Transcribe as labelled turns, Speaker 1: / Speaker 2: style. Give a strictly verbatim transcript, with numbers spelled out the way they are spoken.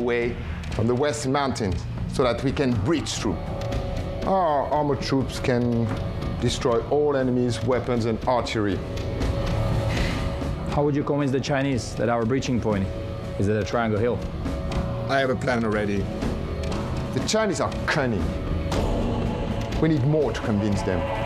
Speaker 1: away from the Western Mountains so that we can breach through. Our armored troops can destroy all enemies' weapons and artillery.
Speaker 2: How would you convince the Chinese that our breaching point is at a Triangle Hill?
Speaker 3: I have a plan already.
Speaker 1: The Chinese are cunning. We need more to convince them.